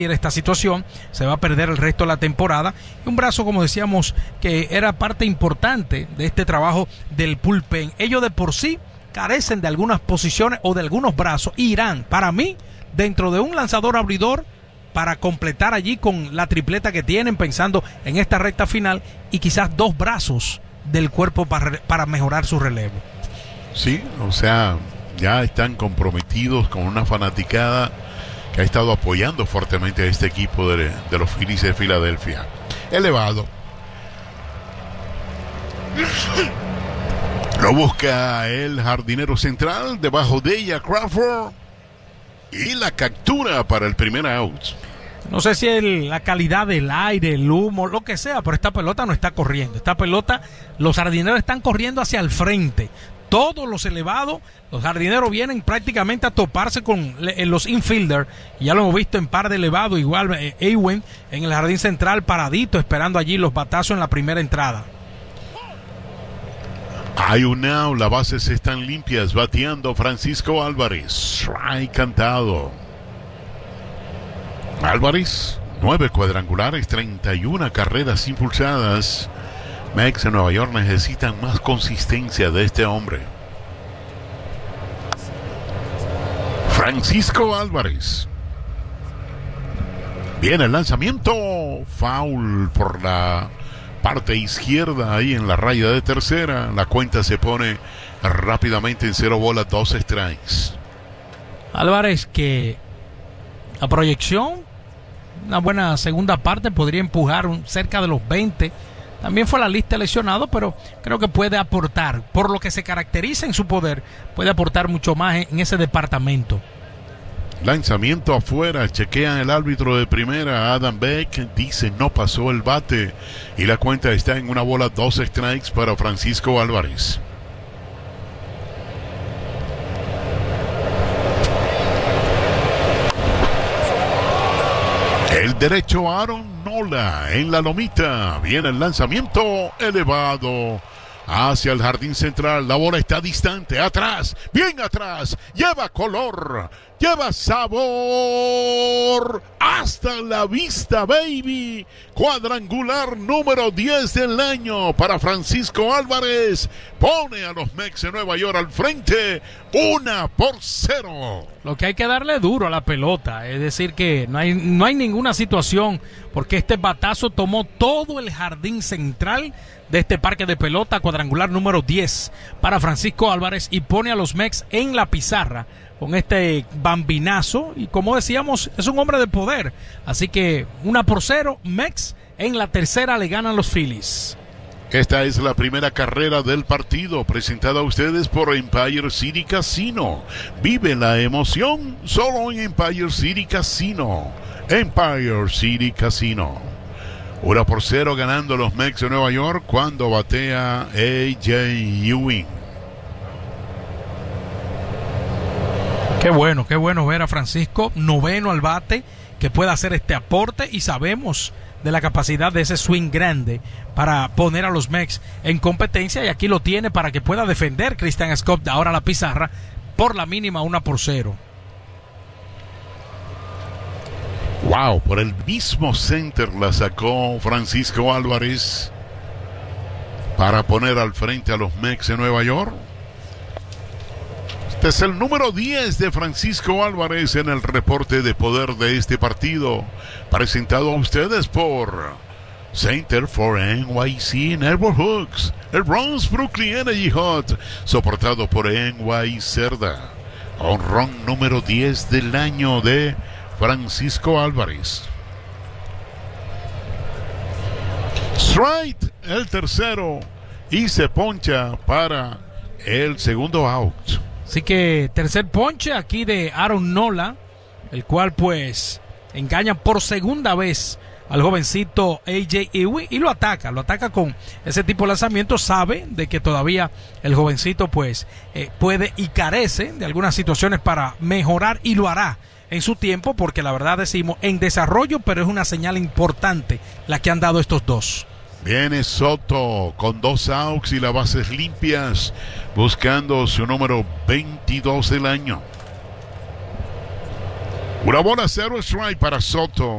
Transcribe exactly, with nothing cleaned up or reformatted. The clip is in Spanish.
esta situación, se va a perder el resto de la temporada. Y un brazo, como decíamos, que era parte importante de este trabajo del bullpen. Ellos de por sí carecen de algunas posiciones o de algunos brazos. Irán, para mí, dentro de un lanzador abridor, para completar allí con la tripleta que tienen, pensando en esta recta final, y quizás dos brazos del cuerpo para, para mejorar su relevo. Sí, o sea, ya están comprometidos con una fanaticada que ha estado apoyando fuertemente a este equipo de, de los Phillies de Filadelfia. Elevado. Lo busca el jardinero central, debajo de ella Crawford, y la captura para el primer out. No sé si el, la calidad del aire, el humo, lo que sea, pero esta pelota no está corriendo. Esta pelota, los jardineros están corriendo hacia el frente. Todos los elevados, los jardineros vienen prácticamente a toparse con le, los infielders. Ya lo hemos visto en par de elevados, igual eh, Ewing en el jardín central paradito, esperando allí los batazos en la primera entrada. Hay un out, las bases están limpias, bateando Francisco Álvarez. Strike cantado. Álvarez, nueve cuadrangulares, treinta y una carreras impulsadas. Mex en Nueva York necesitan más consistencia de este hombre. Francisco Álvarez. Viene el lanzamiento. Foul por la parte izquierda, ahí en la raya de tercera. La cuenta se pone rápidamente en cero bolas, dos strikes. Álvarez, que la proyección, una buena segunda parte, podría empujar un, cerca de los veinte. También fue la lista de lesionados, pero creo que puede aportar, por lo que se caracteriza en su poder, puede aportar mucho más en, en ese departamento. Lanzamiento afuera, chequean el árbitro de primera, Adam Beck, dice no pasó el bate, y la cuenta está en una bola, dos strikes para Francisco Álvarez. El derecho Aaron Nola en la lomita. Viene el lanzamiento elevado hacia el jardín central. La bola está distante, atrás, bien atrás. Lleva color, lleva sabor. Hasta la vista, baby. Cuadrangular número diez del año para Francisco Álvarez. Pone a los Mex de Nueva York al frente, una por cero. Lo que hay que darle duro a la pelota, es decir que no hay, no hay ninguna situación, porque este batazo tomó todo el jardín central de este parque de pelota. Cuadrangular número diez para Francisco Álvarez, y pone a los Mex en la pizarra con este bambinazo, y como decíamos, es un hombre de poder, así que una por cero, Mex. En la tercera le ganan los Phillies. Esta es la primera carrera del partido, presentada a ustedes por Empire City Casino. Vive la emoción solo en Empire City Casino. Empire City Casino. Una por cero ganando los Mex de Nueva York cuando batea A J Ewing. Qué bueno, qué bueno ver a Francisco, noveno al bate, que pueda hacer este aporte, y sabemos de la capacidad de ese swing grande para poner a los Mex en competencia, y aquí lo tiene para que pueda defender Christian Scott ahora la pizarra por la mínima, una por cero. Wow, por el mismo center la sacó Francisco Álvarez para poner al frente a los Mex de Nueva York. Este es el número diez de Francisco Álvarez en el reporte de poder de este partido, presentado a ustedes por Center for N Y C Neighborhoods, el Bronx Brooklyn Energy Hot, soportado por N Y Cerda. Honrón número diez del año de Francisco Álvarez. Strike el tercero, y se poncha para el segundo out. Así que tercer ponche aquí de Aaron Nola, el cual pues engaña por segunda vez al jovencito A J Ewing, y lo ataca, lo ataca con ese tipo de lanzamiento. Sabe de que todavía el jovencito pues eh, puede y carece de algunas situaciones para mejorar, y lo hará en su tiempo, porque la verdad decimos en desarrollo, pero es una señal importante la que han dado estos dos. Viene Soto con dos outs y las bases limpias, buscando su número veintidós del año. Una bola, cero strike para Soto.